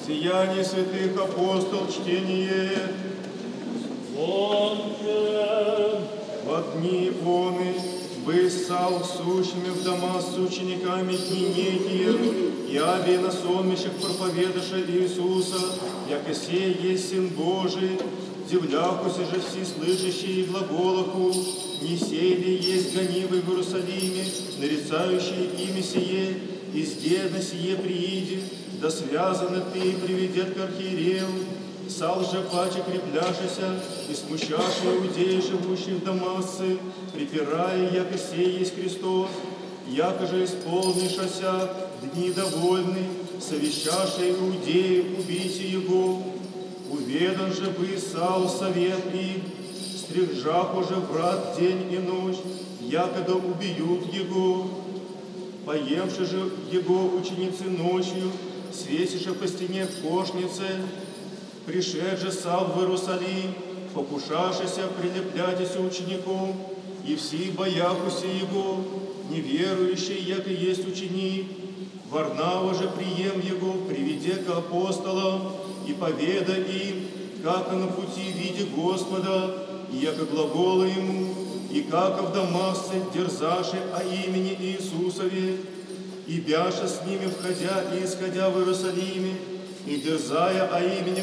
Сияние святых апостол, чтение. Во дни оны высал сущими в дома с учениками дни некие, и аби на сонмищах проповедаша Иисуса, яко сей есть Сын Божий, дивляхуся же всеслышащие и глаголаху, не сей ли есть гонимый в Иерусалиме, нарицающий имя сие, и сде сие прииди, да связаны ты приведет к архиерею, сал же паче крепляшися и смущаши иудеи, живущих в Дамасце, припирая, яко сей есть Христос, яко же исполнишася дни довольны, совещаши иудеи убить его. Уведан же бы Саул совет их, стрижах уже врат день и ночь, якобы убьют его. Поемши же его ученицы ночью, свесиша по стене в кошнице, пришед же Савл в Иерусалим, покушашися прилепляйтеся учеником, и все бояхуся его, неверующий, яко есть ученик. Варнава же прием его, приведе к апостолам, и поведа им, как на пути виде Господа, и яко глагола ему, и как в Дамасце дерзаши о имени Иисусове, и бяша с ними, входя и исходя в Иерусалиме, и дерзая о имени